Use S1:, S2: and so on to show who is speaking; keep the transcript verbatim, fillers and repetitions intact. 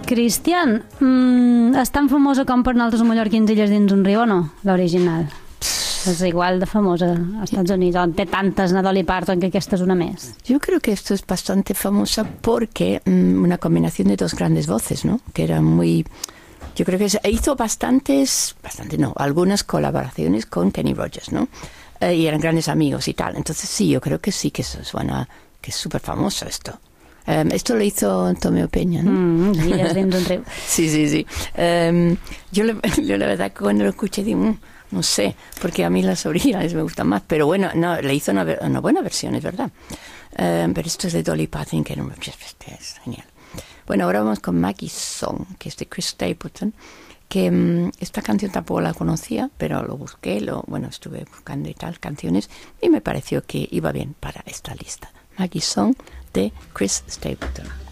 S1: Cristian, mm, és tan famosa com per nosaltres mallorquins Illes dins un riu o no? L'original. És igual de famosa als Estats Units, on té tantes na Dolly Parton que aquesta és una més.
S2: Yo creo que esto es bastante famosa porque mm, una combinación de dos grandes voces, ¿no? Que era muy... Yo creo que hizo bastantes, bastante no, algunas colaboraciones con Kenny Rogers, ¿no? Eh, y eran grandes amigos y tal. Entonces sí, yo creo que sí que eso suena, que es súper famoso esto. Um, esto lo hizo Tomeo Peña, ¿no?
S1: Mm, Illes dins un riu.
S2: Sí, sí, sí. Um, yo, le, yo la verdad que cuando lo escuché digo, mm, no sé, porque a mí las originales me gustan más. Pero bueno, no, le hizo una, una buena versión, es verdad. Um, pero esto es de Dolly Parton, que no, es genial. Bueno, ahora vamos con Maggie Song, que es de Chris Stapleton, que um, esta canción tampoco la conocía, pero lo busqué, lo, bueno, estuve buscando y tal, canciones, y me pareció que iba bien para esta lista. Maggie Song de Chris Stapleton.